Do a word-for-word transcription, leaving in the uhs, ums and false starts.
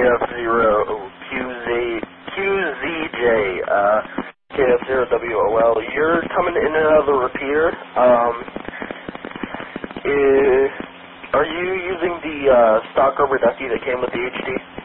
F zero Q Z J, uh, K F zero W O L. You're coming in and out of the repair. Um, is, are you using the uh, stock rubber ducky that came with the H D?